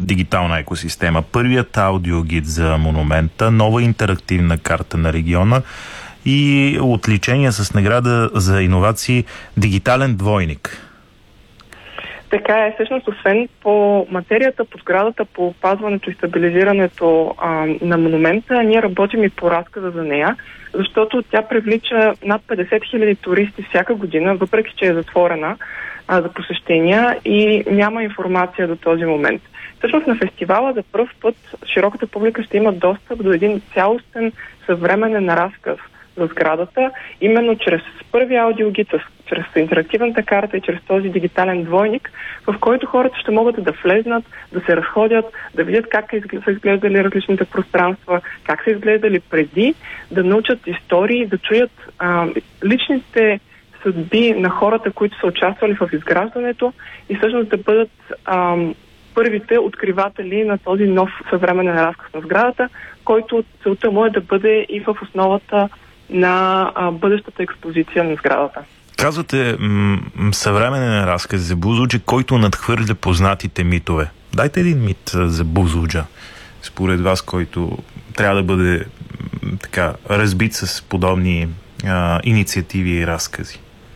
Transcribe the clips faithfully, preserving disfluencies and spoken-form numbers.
дигитална екосистема. Първият аудиогид за монумента, нова интерактивна карта на региона и отличение с награда за иновации дигитален двойник. Така е, всъщност, освен по материята, по сградата, по опазването и стабилизирането а, на монумента, ние работим и по разказа за нея, защото тя привлича над петдесет хиляди туристи всяка година, въпреки че е затворена а, за посещения и няма информация до този момент. Всъщност на фестивала за пръв път широката публика ще има достъп до един цялостен съвременен разказ за сградата, именно чрез първия аудиогид, чрез интерактивната карта и чрез този дигитален двойник, в който хората ще могат да влезнат, да се разходят, да видят как са изглеждали различните пространства, как са изглеждали преди, да научат истории, да чуят а, личните съдби на хората, които са участвали в изграждането и всъщност да бъдат а, първите откриватели на този нов съвременен разказ на сградата, който целта му е да бъде и в основата на а, бъдещата експозиция на сградата. Казвате м- съвременен разказ за Бузлуджа, който надхвърля познатите митове. Дайте един мит за Бузлуджа, според вас, който трябва да бъде м- така разбит с подобни а, инициативи и разкази.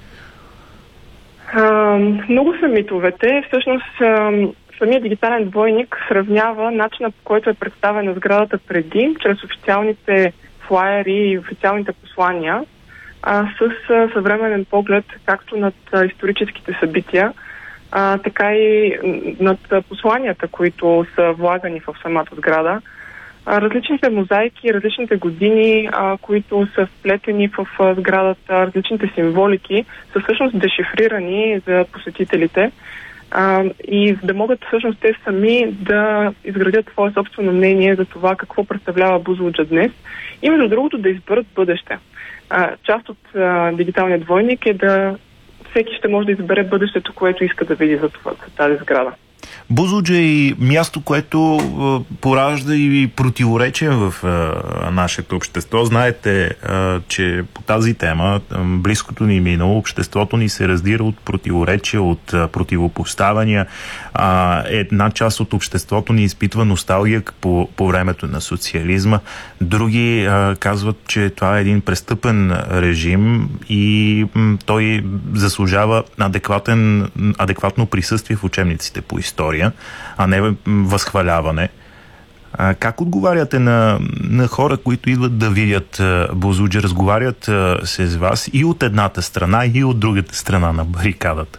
А, много са митовете. Всъщност а, самият дигитален двойник сравнява начина, по който е представена сградата преди, чрез официалните флаери и официалните послания, а, с а, съвременен поглед както над а, историческите събития, а, така и над а, посланията, които са влагани в самата сграда. А, различните мозайки, различните години, а, които са вплетени в а, сградата, различните символики са всъщност дешифрирани за посетителите. Uh, и да могат всъщност те сами да изградят свое собствено мнение за това какво представлява Бузлуджа днес и между другото да изберат бъдеще. Uh, част от uh, дигиталния двойник е да всеки ще може да избере бъдещето, което иска да види за, това, за тази сграда. Бузлуджа е и място, което а, поражда и противоречия в а, нашето общество. Знаете, а, че по тази тема, а, близкото ни минало, обществото ни се раздира от противоречия, от а, противопоставяния. А, една част от обществото ни изпитва носталгия по, по времето на социализма. Други а, казват, че това е един престъпен режим и м, той заслужава адекватен, адекватно присъствие в учебниците по история, а не възхваляване. А, как отговаряте на, на хора, които идват да видят Бузлуджа, разговарят а, с вас и от едната страна, и от другата страна на барикадата?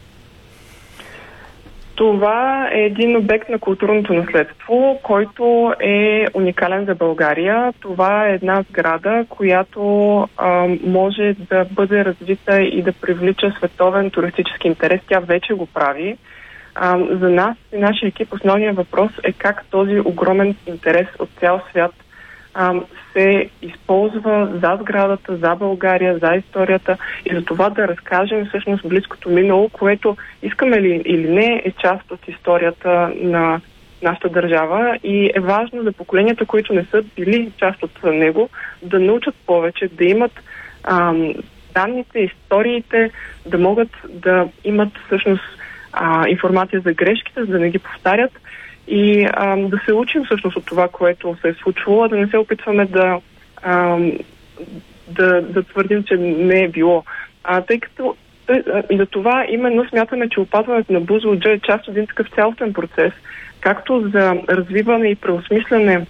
Това е един обект на културното наследство, който е уникален за България. Това е една сграда, която а, може да бъде развита и да привлича световен туристически интерес. Тя вече го прави. А, за нас и нашия екип основният въпрос е как този огромен интерес от цял свят а, се използва за сградата, за България, за историята и за това да разкажем всъщност близкото минало, което искаме ли или не е част от историята на нашата държава и е важно за поколенията, които не са били част от него, да научат повече, да имат а, данните, историите, да могат да имат всъщност А, информация за грешките, за да не ги повтарят и а, да се учим всъщност от това, което се е случвало, да не се опитваме да, а, да, да твърдим, че не е било. А, тъй като и за това именно смятаме, че опазването на Бузлуджа е част от един такъв цялостен процес, както за развиване и преосмисляне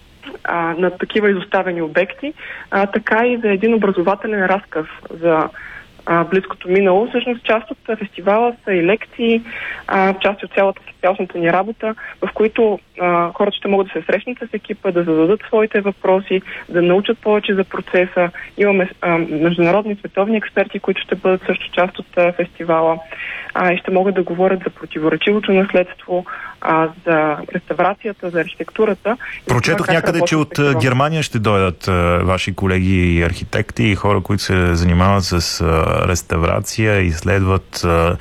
а, на такива изоставени обекти, а, така и за един образователен разказ за а, близкото минало. Всъщност част от фестивала са и лекции, а, част от цялата цялостната ни работа, в които а, хората ще могат да се срещнат с екипа, да зададат своите въпроси, да научат повече за процеса. Имаме а, международни световни експерти, които ще бъдат също част от а, фестивала а, и ще могат да говорят за противоречивото наследство, а, за реставрацията, за архитектурата. Прочетох някъде, че от такива. Германия ще дойдат а, ваши колеги и архитекти и хора, които се занимават с а, реставрация, изследват а,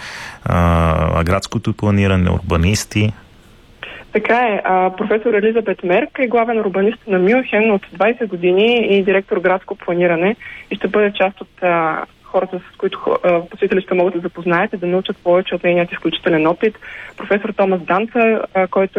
а, градското планиране, урбанисти. Така е. А, професор Елизабет Мерк е главен урбанист на Мюнхен от двайсет години и директор градско планиране и ще бъде част от а, хората, с които а, посетители ще могат да запознаят и да научат повече от нейният изключителен опит. Професор Томас Данца, а, който